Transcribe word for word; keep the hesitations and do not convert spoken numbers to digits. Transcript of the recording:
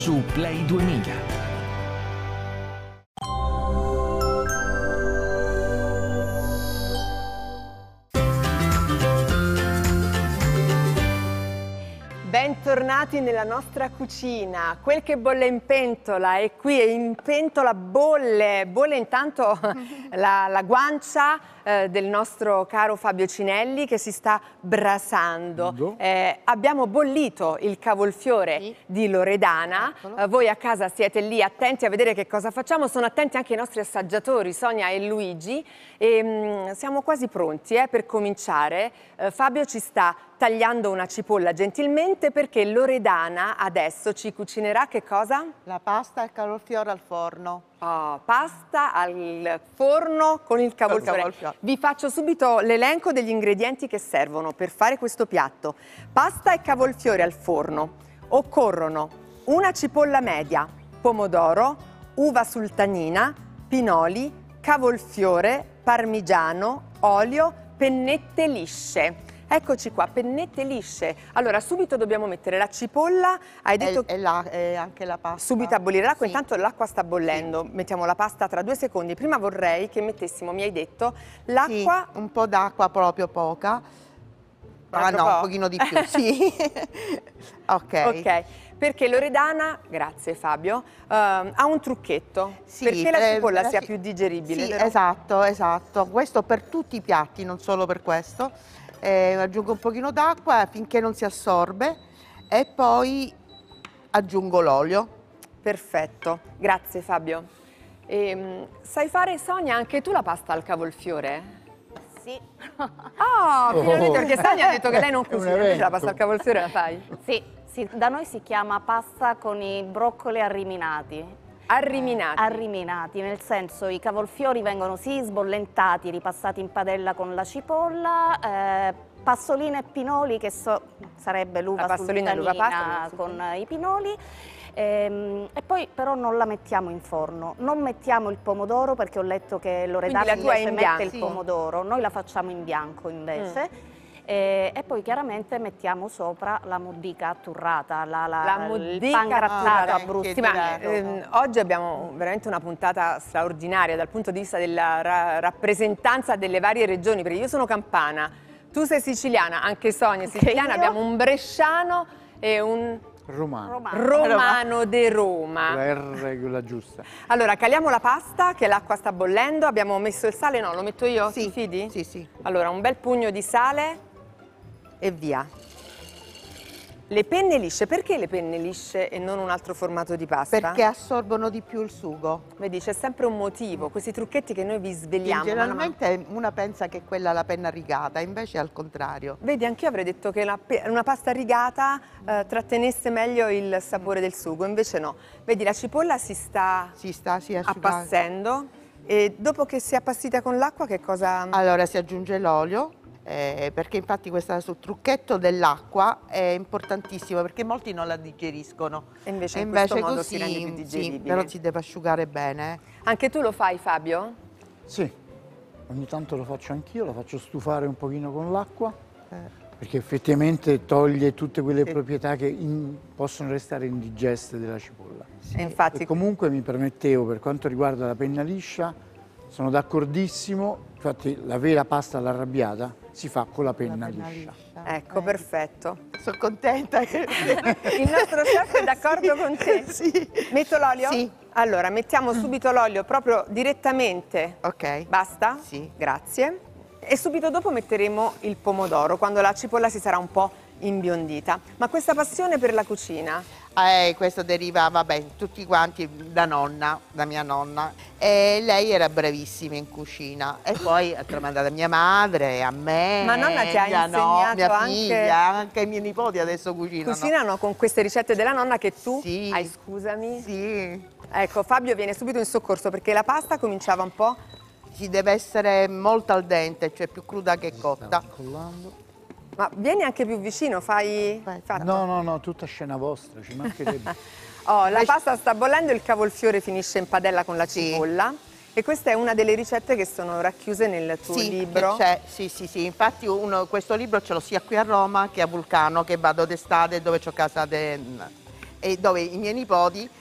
su Play duemila. Bentornati nella nostra cucina. Quel che bolle in pentola è qui, e in pentola bolle, bolle intanto la, la guancia eh, del nostro caro Fabio Cinelli che si sta brasando. Eh, abbiamo bollito il cavolfiore sì. di Loredana, eh, voi a casa siete lì attenti a vedere che cosa facciamo, sono attenti anche i nostri assaggiatori Sonia e Luigi e mh, siamo quasi pronti eh, per cominciare. Eh, Fabio ci sta tagliando una cipolla gentilmente perché Loredana adesso ci cucinerà che cosa? La pasta al cavolfiore al forno. Oh, pasta al forno con il cavolfiore. cavolfiore. Vi faccio subito l'elenco degli ingredienti che servono per fare questo piatto. Pasta e cavolfiore al forno. Occorrono una cipolla media, pomodoro, uva sultanina, pinoli, cavolfiore, parmigiano, olio, pennette lisce. Eccoci qua, pennette lisce. Allora, subito dobbiamo mettere la cipolla. Hai detto e, e, la, e anche la pasta. Subito a bollire l'acqua, sì. Intanto l'acqua sta bollendo. Sì. Mettiamo la pasta tra due secondi. Prima vorrei che mettessimo, mi hai detto, l'acqua... Sì, un po' d'acqua, proprio poca. Ah no, po'? un pochino di più, sì. Ok. Ok. Perché Loredana, grazie Fabio, uh, ha un trucchetto, sì, perché la cipolla eh, sia più digeribile. Sì, vero? esatto, esatto. Questo per tutti i piatti, non solo per questo. Eh, aggiungo un pochino d'acqua finché non si assorbe e poi aggiungo l'olio. Perfetto, grazie Fabio. E, sai fare, Sonia, anche tu la pasta al cavolfiore? Sì. Ah, oh, finalmente, perché Sonia ha detto che lei non cucina, invece la pasta al cavolfiore la fai? Sì, sì, da noi si chiama pasta con i broccoli arriminati. Arriminati. Arriminati, nel senso i cavolfiori vengono sì sbollentati, ripassati in padella con la cipolla, eh, passolina e pinoli che so, sarebbe l'uva sultanina con i pinoli. Ehm, e poi però non la mettiamo in forno, non mettiamo il pomodoro perché ho letto che Loredana invece mette il pomodoro, noi la facciamo in bianco invece. Mm. E, e poi chiaramente mettiamo sopra la modica atturrata, la, la, la modica il pan grattato Abruzzo. Sì, ma, ehm, oggi abbiamo veramente una puntata straordinaria dal punto di vista della ra rappresentanza delle varie regioni, perché io sono campana, tu sei siciliana, anche Sonia è siciliana, abbiamo un bresciano e un... Romano. Romano. Romano de Roma. La R è quella giusta. Allora, caliamo la pasta, che l'acqua sta bollendo. Abbiamo messo il sale, no, lo metto io? Sì. Ti fidi? Sì, sì. Allora, un bel pugno di sale e via. Le penne lisce, perché le penne lisce e non un altro formato di pasta? Perché assorbono di più il sugo. Vedi, c'è sempre un motivo, questi trucchetti che noi vi svegliamo. Generalmente ma... una pensa che quella è la penna rigata, invece è al contrario. Vedi, anch'io avrei detto che la, una pasta rigata eh, trattenesse meglio il sapore del sugo, invece no. Vedi, la cipolla si sta, si sta si appassendo e dopo che si è appassita con l'acqua che cosa... Allora si aggiunge l'olio. Eh, perché infatti questo trucchetto dell'acqua è importantissimo perché molti non la digeriscono e invece, e in invece questo modo così, si rende più digeribile. Sì, però si deve asciugare bene. Anche tu lo fai, Fabio? Sì, ogni tanto lo faccio anch'io, lo faccio stufare un pochino con l'acqua eh. perché effettivamente toglie tutte quelle sì. proprietà che in, possono restare indigeste della cipolla. Sì. E infatti... E comunque mi permettevo, per quanto riguarda la penna liscia, sono d'accordissimo, infatti la vera pasta all'arrabbiata si fa con la penna, la penna liscia. liscia. Ecco, eh. perfetto. Sono contenta che... Il nostro chef è d'accordo sì, con te? Sì. Metto l'olio? Sì. Allora, mettiamo subito l'olio proprio direttamente. Ok. Basta? Sì. Grazie. E subito dopo metteremo il pomodoro, quando la cipolla si sarà un po' imbiondita. Ma questa passione per la cucina? Eh, questo deriva, vabbè, tutti quanti da nonna, da mia nonna. E lei era bravissima in cucina. E poi ha tramandato a mia madre, a me. Ma nonna ti ha insegnato no, mia anche... figlia, anche i miei nipoti adesso cucinano. Cucinano con queste ricette della nonna che tu sì. hai, scusami? Sì. Ecco, Fabio viene subito in soccorso perché la pasta cominciava un po'... Si deve essere molto al dente, cioè più cruda che cotta. Collando. Ma vieni anche più vicino, fai... Fatto. No, no, no, tutta scena vostra, ci mancherebbe. Oh, la pasta sta bollendo, il cavolfiore finisce in padella con la cipolla. Sì. E questa è una delle ricette che sono racchiuse nel tuo sì, libro. Sì, sì, sì, infatti uno, questo libro ce l'ho sia qui a Roma che a Vulcano, che vado d'estate dove ho casa de, e dove i miei nipoti